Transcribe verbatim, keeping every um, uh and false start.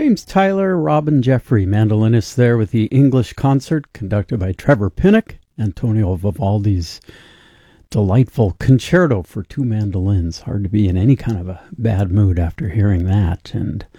James Tyler, Robin Jeffrey, mandolinists there with the English concert conducted by Trevor Pinnock, Antonio Vivaldi's delightful concerto for two mandolins. Hard to be in any kind of a bad mood after hearing that. And